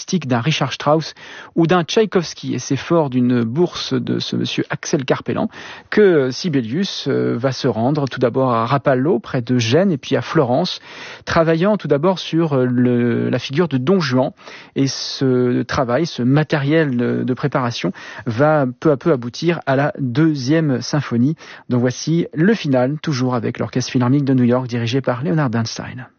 artistique d'un Richard Strauss ou d'un Tchaïkovski. Et c'est fort d'une bourse de ce monsieur Axel Karpelan que Sibelius va se rendre tout d'abord à Rapallo, près de Gênes, et puis à Florence, travaillant tout d'abord sur la figure de Don Juan. Et ce travail, ce matériel de préparation va peu à peu aboutir à la deuxième symphonie. Donc voici le final, toujours avec l'Orchestre Philharmonique de New York dirigé par Leonard Bernstein.